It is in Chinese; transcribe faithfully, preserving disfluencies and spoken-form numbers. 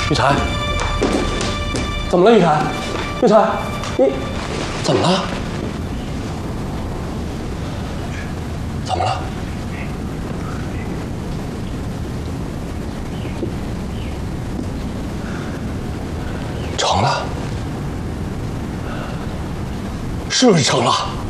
玉婵，怎么了？玉婵，玉婵，你怎么了？怎么了？成了，是不是成了？